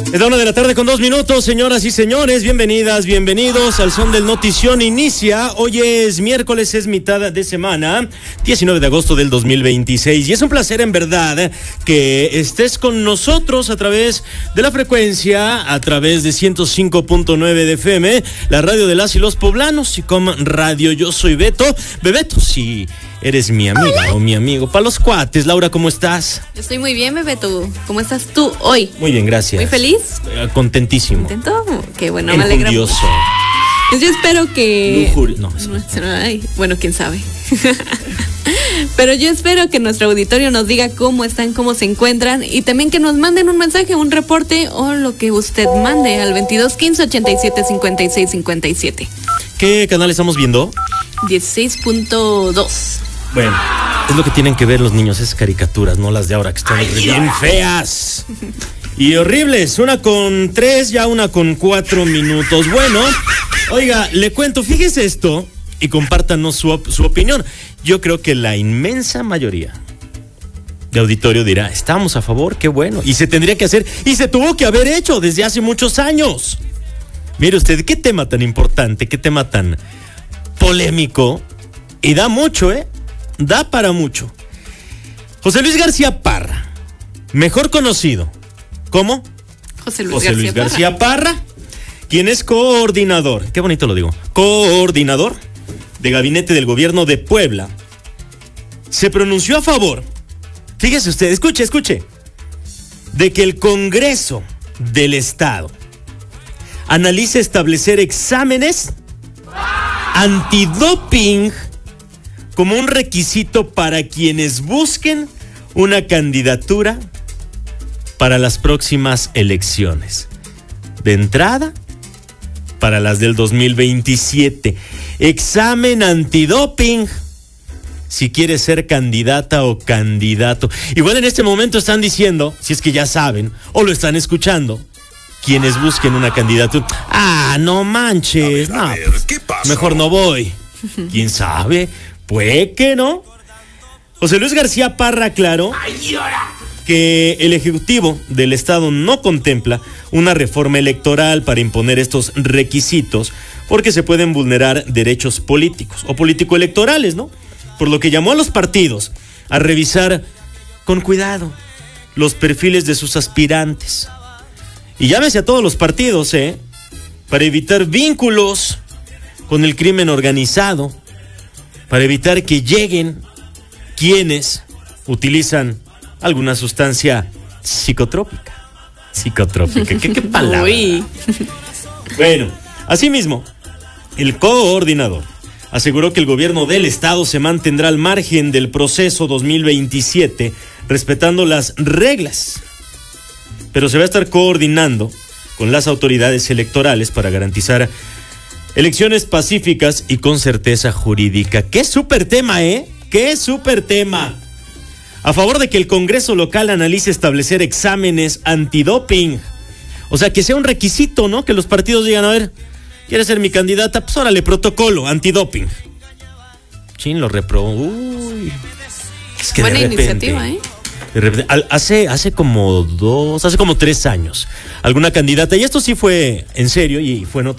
Es la 1:02 p.m, señoras y señores, bienvenidas, bienvenidos al Son del Notición. Inicia, hoy es miércoles, es mitad de semana, 19 de agosto del 2026, y es un placer en verdad que estés con nosotros a través de la frecuencia, a través de 105.9 de FM, la radio de las y los poblanos, y como radio. Yo soy Bebeto, si eres mi amiga o mi amigo. Para los cuates, Laura, ¿cómo estás? Estoy muy bien, Bebeto. ¿Cómo estás tú hoy? Muy bien, gracias. ¿Muy feliz? Contentísimo. ¿Contento? Qué bueno, me alegra. Enjundioso. Pues yo espero que... No, Ay, bueno, quién sabe. Pero yo espero que nuestro auditorio nos diga cómo están, cómo se encuentran, y también que nos manden un mensaje, un reporte o lo que usted mande al 22 15 87 56 57. ¿Qué canal estamos viendo? 16.2. Bueno, es lo que tienen que ver los niños, esas caricaturas, no las de ahora, que están bien feas y horribles. 1:03, ya 1:04. Bueno, oiga, le cuento, fíjese esto y compártanos su opinión. Yo creo que la inmensa mayoría de auditorio dirá, estamos a favor, qué bueno, y se tendría que hacer, y se tuvo que haber hecho desde hace muchos años. Mire usted, qué tema tan importante, qué tema tan polémico, y da mucho, da para mucho. José Luis García Parra, mejor conocido como José Luis García Parra, quien es coordinador, qué bonito lo digo, coordinador de gabinete del gobierno de Puebla, se pronunció a favor, fíjese usted, escuche, de que el Congreso del Estado analice establecer exámenes antidoping como un requisito para quienes busquen una candidatura para las próximas elecciones. De entrada, para las del 2027. Examen antidoping si quieres ser candidata o candidato. Igual en este momento están diciendo, si es que ya saben o lo están escuchando, quienes busquen una candidatura. No manches. A ver, ¿qué pasó? Mejor no voy. ¿Quién sabe? Puede que no. José Luis García Parra aclaró que el Ejecutivo del Estado no contempla una reforma electoral para imponer estos requisitos porque se pueden vulnerar derechos políticos o político-electorales, ¿no? Por lo que llamó a los partidos a revisar con cuidado los perfiles de sus aspirantes. Y llámese a todos los partidos, para evitar vínculos con el crimen organizado, para evitar que lleguen quienes utilizan alguna sustancia psicotrópica. ¿Qué palabra? Uy. Bueno, asimismo, el coordinador aseguró que el gobierno del Estado se mantendrá al margen del proceso 2027, respetando las reglas, pero se va a estar coordinando con las autoridades electorales para garantizar elecciones pacíficas y con certeza jurídica. ¡Qué súper tema, ¡Qué súper tema! A favor de que el Congreso local analice establecer exámenes antidoping. O sea, que sea un requisito, ¿no? Que los partidos digan, a ver, ¿quieres ser mi candidata? Pues órale, protocolo antidoping. Chin, lo reprobó. Uy. Es que buena de repente, iniciativa, de repente, hace como 3 años, alguna candidata, y esto sí fue en serio y fue en